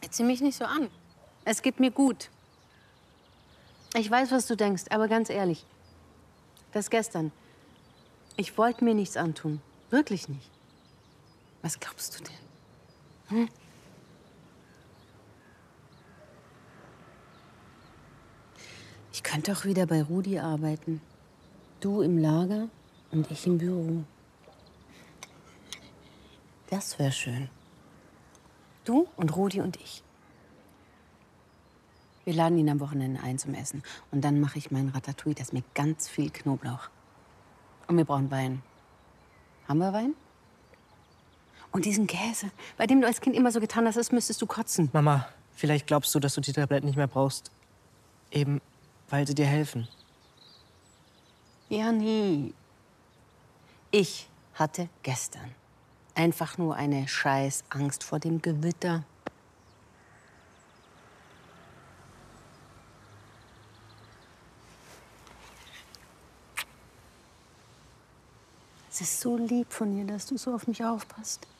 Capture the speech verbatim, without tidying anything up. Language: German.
Zieh mich nicht so an. Es geht mir gut. Ich weiß, was du denkst, aber ganz ehrlich, das gestern, ich wollte mir nichts antun. Wirklich nicht. Was glaubst du denn? Hm? Ich könnte auch wieder bei Rudi arbeiten. Du im Lager und ich im Büro. Das wäre schön. Du und Rudi und ich. Wir laden ihn am Wochenende ein zum Essen. Und dann mache ich mein Ratatouille, das mit ganz viel Knoblauch. Und wir brauchen Wein. Haben wir Wein? Und diesen Käse, bei dem du als Kind immer so getan hast, als müsstest du kotzen. Mama, vielleicht glaubst du, dass du die Tabletten nicht mehr brauchst. Eben, weil sie dir helfen. Ja, nie. Ich hatte gestern einfach nur eine scheiß Angst vor dem Gewitter. Es ist so lieb von dir, dass du so auf mich aufpasst.